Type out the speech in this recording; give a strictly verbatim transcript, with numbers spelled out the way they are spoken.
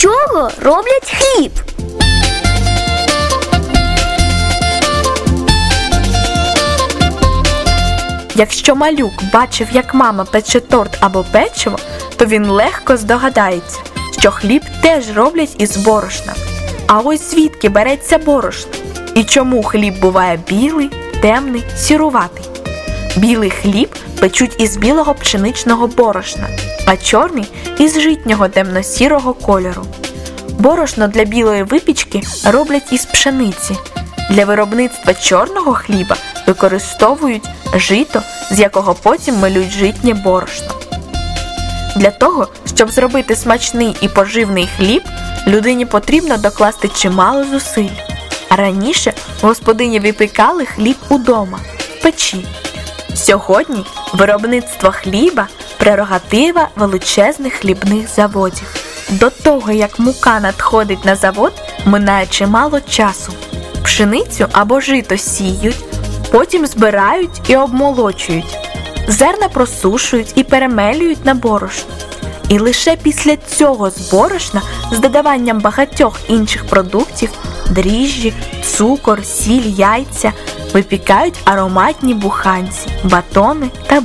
чого роблять хліб? Якщо малюк бачив, як мама пече торт або печиво, то він легко здогадається, що хліб теж роблять із борошна. А ось звідки береться борошно? І чому хліб буває білий, темний, сіруватий? Білий хліб печуть із білого пшеничного борошна, а чорний – із житнього темно-сірого кольору. Борошно для білої випічки роблять із пшениці. Для виробництва чорного хліба використовують жито, з якого потім мелють житнє борошно. Для того, щоб зробити смачний і поживний хліб, людині потрібно докласти чимало зусиль. Раніше господині випікали хліб удома, в печі. Сьогодні виробництво хліба – прерогатива величезних хлібних заводів. До того, як мука надходить на завод, минає чимало часу. Пшеницю або жито сіють, потім збирають і обмолочують. Зерна просушують і перемелюють на борошно. І лише після цього з борошна з додаванням багатьох інших продуктів – дріжджі, цукор, сіль, яйця – випікають ароматні буханці, батони та